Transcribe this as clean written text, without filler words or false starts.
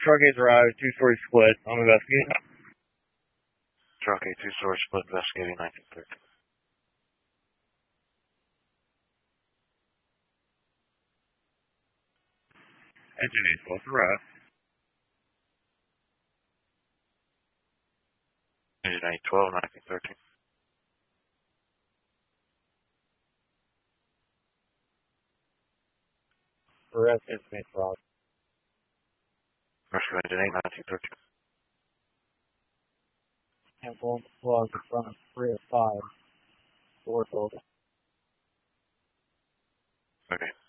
Truck A Drive, two-story split. I'm investigating. Truck A, two-story split, investigating 1913. Engine 8, what's arrest? Engine 812, 1913. Arrest Engine 8 Rob. Rescue Engine 8, 1913. Cancel plug in front of 305. Door open. Okay.